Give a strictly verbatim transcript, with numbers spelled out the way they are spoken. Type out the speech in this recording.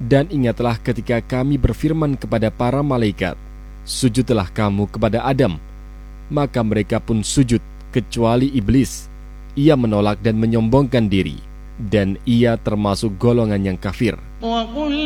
Dan ingatlah ketika kami berfirman kepada para malaikat, sujudlah kamu kepada Adam. Maka mereka pun sujud, kecuali iblis. Ia menolak dan menyombongkan diri, dan ia termasuk golongan yang kafir.